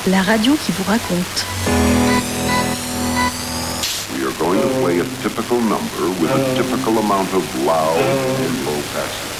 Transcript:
La radio qui vous raconte. We are going to play a typical number with a typical amount of loud and low passages.